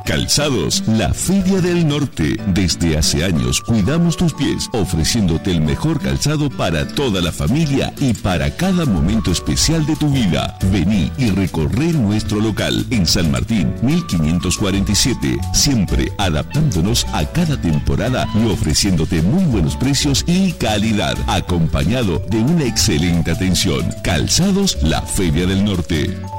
Calzados, la Feria del Norte. Desde hace años cuidamos tus pies, ofreciéndote el mejor calzado para toda la familia y para cada momento especial de tu vida. Vení y recorre nuestro local en San Martín, 1547, siempre adaptándonos a cada temporada y ofreciéndote muy buenos precios y calidad, acompañado de una excelente atención. Calzados, la Feria del Norte.